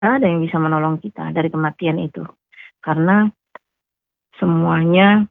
Nggak ada yang bisa menolong kita dari kematian itu. Karena semuanya,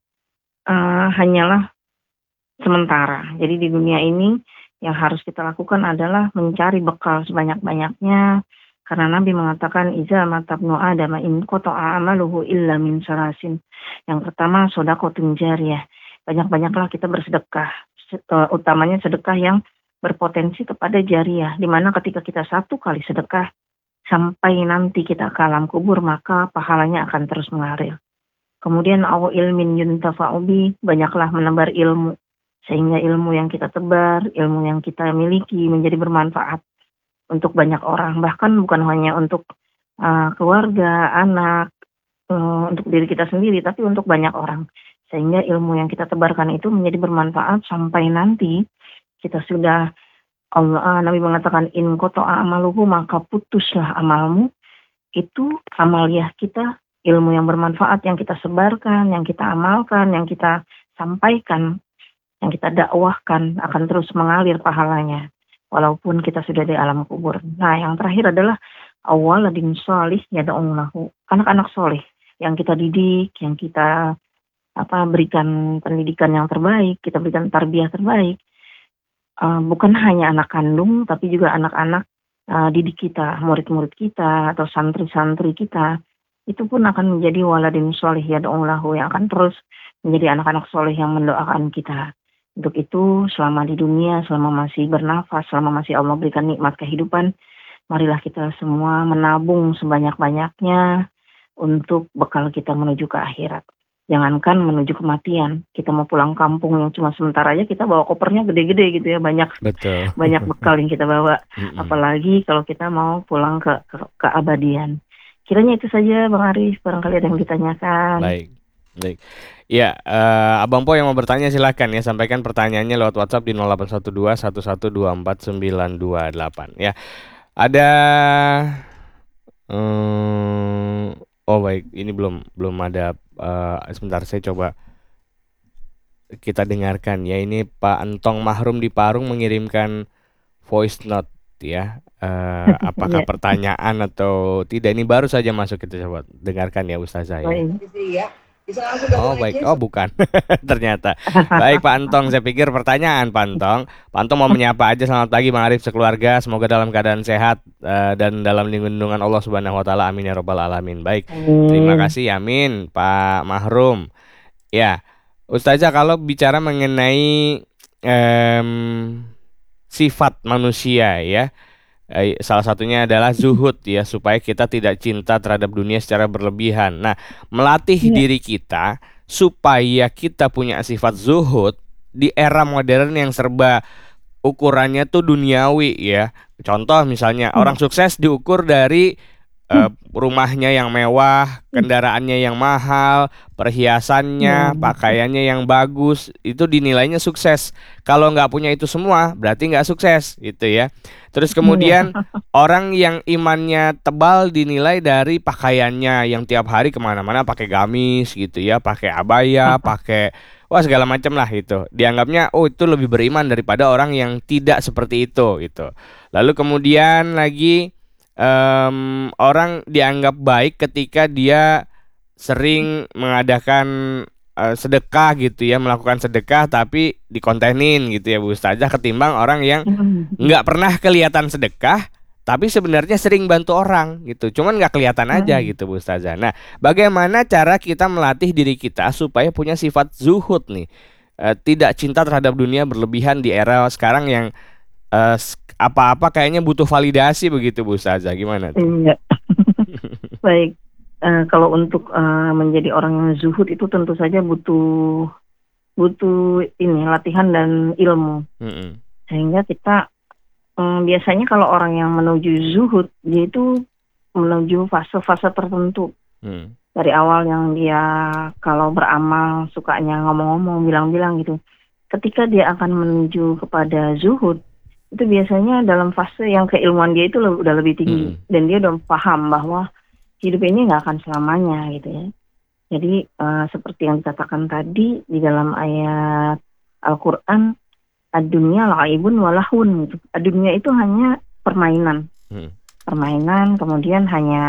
hanyalah sementara. Jadi di dunia ini yang harus kita lakukan adalah mencari bekal sebanyak-banyaknya, karena Nabi mengatakan, "Iza mata ibnu Adam inqata'a amaluhu illa min salasin." Yang pertama shadaqatun jariyah. Banyak-banyaklah kita bersedekah, utamanya sedekah yang berpotensi kepada jariyah, di mana ketika kita satu kali sedekah sampai nanti kita ke alam kubur, maka pahalanya akan terus mengalir. Kemudian aw ilmin yuntafa'u bi, banyaklah menebar ilmu. Sehingga ilmu yang kita tebar, ilmu yang kita miliki menjadi bermanfaat untuk banyak orang. Bahkan bukan hanya untuk keluarga, anak, untuk diri kita sendiri, tapi untuk banyak orang. Sehingga ilmu yang kita tebarkan itu menjadi bermanfaat sampai nanti kita sudah, Nabi mengatakan, in qata'a amaluhu, maka putuslah amalmu. Itu amaliyah kita, ilmu yang bermanfaat yang kita sebarkan, yang kita amalkan, yang kita sampaikan, yang kita dakwahkan akan terus mengalir pahalanya walaupun kita sudah di alam kubur. Nah, yang terakhir adalah awaladin sholih yad'u lahu, anak-anak soleh yang kita didik, yang kita berikan pendidikan yang terbaik, kita berikan tarbiyah terbaik. Bukan hanya anak kandung, tapi juga anak-anak didik kita, murid-murid kita, atau santri-santri kita. Itu pun akan menjadi waladin sholih yad'u lahu, yang akan terus menjadi anak-anak soleh yang mendoakan kita. Untuk itu, selama di dunia, selama masih bernafas, selama masih Allah berikan nikmat kehidupan, marilah kita semua menabung sebanyak-banyaknya untuk bekal kita menuju ke akhirat. Jangankan menuju kematian, kita mau pulang kampung yang cuma sementara aja, kita bawa kopernya gede-gede gitu ya, banyak Betul. banyak bekal yang kita bawa. Mm-mm. Apalagi kalau kita mau pulang ke keabadian. Kiranya itu saja Bang Arif, barangkali ada yang ditanyakan. Baik, baik. Ya, Abang Po yang mau bertanya silakan ya, sampaikan pertanyaannya lewat WhatsApp di 0812 1124 928 ya. Ada oh baik, ini belum ada, sebentar saya coba kita dengarkan ya. Ini Pak Entong Mahrum di Parung mengirimkan voice note ya. Apakah Ya, pertanyaan atau tidak? Ini baru saja masuk, kita coba dengarkan ya Ustazah ya. baik. Oh baik, oh bukan ternyata. Baik Pak Antong, saya pikir pertanyaan Pak Antong. Pak Antong mau menyapa aja, selamat pagi Bang Arif sekeluarga, semoga dalam keadaan sehat dan dalam lindungan Allah Subhanahu Wa Taala, amin ya robbal alamin. Baik, terima Amin. kasih, amin Pak Mahrum. Ya, Ustazah kalau bicara mengenai em, sifat manusia ya. Salah satunya adalah zuhud ya, supaya kita tidak cinta terhadap dunia secara berlebihan. Nah, melatih Ya. diri kita supaya kita punya sifat zuhud di era modern yang serba ukurannya tuh duniawi ya. Contoh misalnya orang sukses diukur dari rumahnya yang mewah, kendaraannya yang mahal, perhiasannya, pakaiannya yang bagus, itu dinilainya sukses. Kalau nggak punya itu semua, berarti nggak sukses, gitu ya. Terus kemudian orang yang imannya tebal dinilai dari pakaiannya yang tiap hari kemana-mana pakai gamis, gitu ya, pakai abaya, pakai wah segala macam lah itu. Dianggapnya oh itu lebih beriman daripada orang yang tidak seperti itu, gitu. Lalu kemudian lagi orang dianggap baik ketika dia sering mengadakan sedekah gitu ya, melakukan sedekah tapi dikontenin gitu ya Bu Ustazah, ketimbang orang yang nggak pernah kelihatan sedekah tapi sebenarnya sering bantu orang gitu, cuman nggak kelihatan aja gitu Bu Ustazah. Nah, bagaimana cara kita melatih diri kita supaya punya sifat zuhud nih, tidak cinta terhadap dunia berlebihan di era sekarang yang apa-apa kayaknya butuh validasi begitu Bu Ustazah, gimana tuh? Iya. Baik. Kalau untuk menjadi orang yang zuhud itu tentu saja butuh ini latihan dan ilmu. Mm-mm. Sehingga kita biasanya kalau orang yang menuju zuhud, dia itu menuju fase-fase tertentu. Dari awal yang dia kalau beramal sukanya ngomong-ngomong, bilang-bilang gitu. Ketika dia akan menuju kepada zuhud, itu biasanya dalam fase yang keilmuan dia itu udah lebih tinggi. Dan dia udah paham bahwa hidup ini nggak akan selamanya gitu ya. Jadi seperti yang dikatakan tadi di dalam ayat Al-Quran, ad-dunya la'ibun walahun gitu. Ad-dunya itu hanya permainan. permainan, kemudian hanya